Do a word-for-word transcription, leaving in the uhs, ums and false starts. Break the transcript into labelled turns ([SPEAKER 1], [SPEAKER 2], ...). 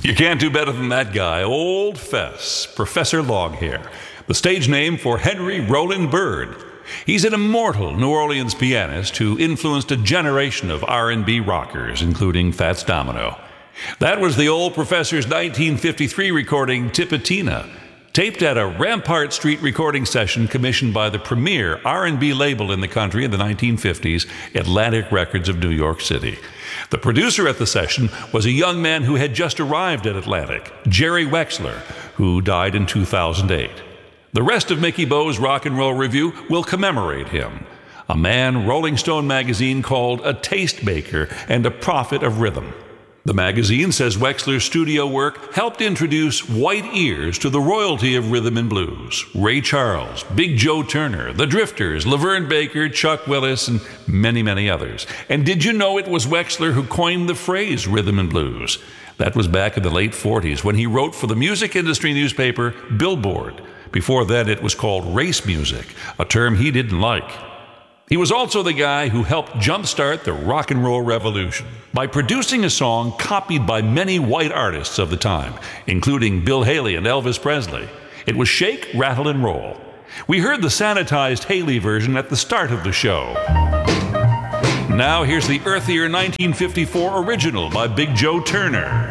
[SPEAKER 1] You can't do better than that guy, Old Fess, Professor Longhair, the stage name for Henry Rollin Bird. He's an immortal New Orleans pianist who influenced a generation of R and B rockers, including Fats Domino. That was the old professor's nineteen fifty-three recording, Tipitina, taped at a Rampart Street recording session commissioned by the premier R and B label in the country in the nineteen fifties, Atlantic Records of New York City. The producer at the session was a young man who had just arrived at Atlantic, Jerry Wexler, who died in two thousand eight. The rest of Mickey Bo's Rock and Roll Review will commemorate him, a man Rolling Stone magazine called a tastemaker and a prophet of rhythm. The magazine says Wexler's studio work helped introduce white ears to the royalty of rhythm and blues. Ray Charles, Big Joe Turner, The Drifters, Laverne Baker, Chuck Willis, and many, many others. And did you know it was Wexler who coined the phrase rhythm and blues? That was back in the late forties when he wrote for the music industry newspaper Billboard. Before then, it was called race music, a term he didn't like. He was also the guy who helped jumpstart the rock and roll revolution by producing a song copied by many white artists of the time, including Bill Haley and Elvis Presley. It was Shake, Rattle, and Roll. We heard the sanitized Haley version at the start of the show. Now here's the earthier nineteen fifty-four original by Big Joe Turner.